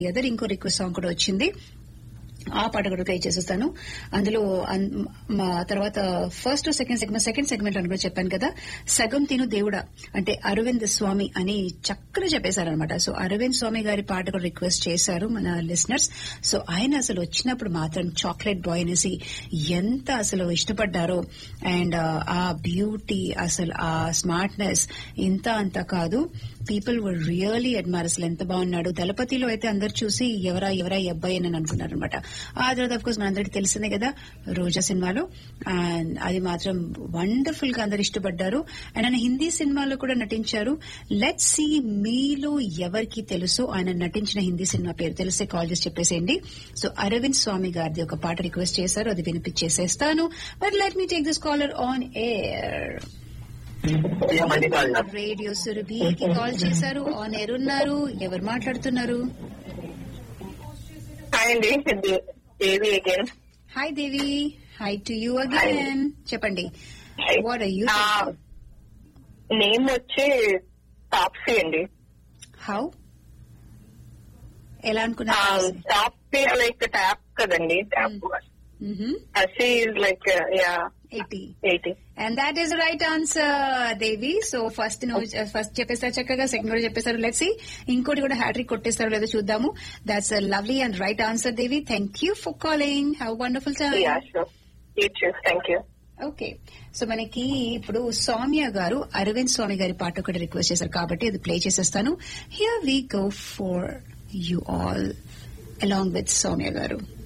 Other ఇంకో request song కూడా వచ్చింది, ఆ పాట కూడా ట్రై చేసేస్తాను. అందులో మా తర్వాత ఫస్ట్ సెకండ్ సెగ్మెంట్ అని కూడా చెప్పాను కదా, సగం తిను దేవుడా అంటే అరవింద్ స్వామి అని చక్కగా చెప్పేశారనమాట. సో అరవింద్ స్వామి గారి పాట కూడా రిక్వెస్ట్ చేశారు మన లిసనర్స్. సో ఆయన అసలు వచ్చినప్పుడు మాత్రం చాక్లెట్ బాయ్ అనేసి ఎంత అసలు ఇష్టపడ్డారో, అండ్ ఆ బ్యూటీ అసలు ఆ స్మార్ట్నెస్ ఇంత అంత కాదు, పీపుల్ వర్ రియలీ అడ్మైర్. అసలు ఎంత బాగున్నాడు. దళపతిలో అయితే అందరు చూసి ఎవరా ఈ అబ్బాయి అని అనుకున్నారు అనమాట. ఆ తర్వాత అఫ్ కోర్స్ మనందరికీ తెలిసిందే కదా రోజా సినిమాలో, అండ్ అది మాత్రం వండర్ఫుల్ గా అందరు ఇష్టపడ్డారు. అండ్ ఆయన హిందీ సినిమాలో కూడా నటించారు. లెట్స్ సీ మీలో ఎవరికి తెలుసు ఆయన నటించిన హిందీ సినిమా పేరు తెలిసే కాల్ చేసి చెప్పేసేయండి. సో అరవింద్ స్వామి గారిది ఒక పాట రిక్వెస్ట్ చేశారు, అది వినిపించేసేస్తాను. But let me take this caller on air. Radio సురభికి call చేశారు, ఆన్ ఎయిర్ ఉన్నారు. ఎవరు మాట్లాడుతున్నారు? హాయ్ అండి, దేవి again. Hi Devi. Hi to you again. చెప్పండి, వాట్ ఆర్ యూ? నేమ్ వచ్చి తాప్సీ అండి. హౌ ఎలా అనుకున్నారు? తాప్సీ లైక్ ట్యాప్ కదండి, tap. Asi is like, 80. And that is the right answer, Devi. So first చెప్పేసారు చక్కగా, సెకండ్ కూడా చెప్పేసారు. లెట్స్ సీ ఇంకోటి కూడా హ్యాట్రిక్ కొట్టేస్తారో లేదో చూద్దాము. That's lovely and right answer Devi. Thank you for calling. Have wonderful time. Thank you. Okay, so మనకి ఇప్పుడు సౌమ్య గారు అరవింద్ స్వామి గారి పాట ఒకటి రిక్వెస్ట్ చేశారు కాబట్టి అది ప్లే చేసేస్తాను. Here we go for you all along with Soumya గారు.